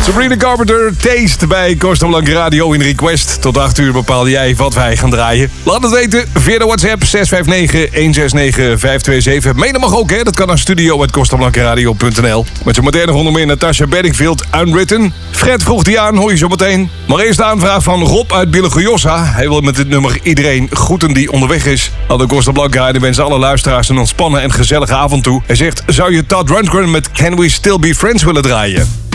Sabrina Carpenter, Taste bij Costa Blanca Radio in Request. Tot 8 uur bepaal jij wat wij gaan draaien. Laat het weten via de WhatsApp 659-169-527. Mailen mag ook, hè? Dat kan naar studio@costablancaradio.nl. Met zo meteen nog onder meer Natasha Bedingfield, Unwritten. Fred vroeg die aan, hoor je zo meteen. Maar eerst de aanvraag van Rob uit Billigiossa. Hij wil met dit nummer iedereen groeten die onderweg is. Aan de Costa Blanca en wensen alle luisteraars een ontspannen en gezellige avond toe. Hij zegt, zou je Todd Rundgren met Can We Still Be Friends willen draaien?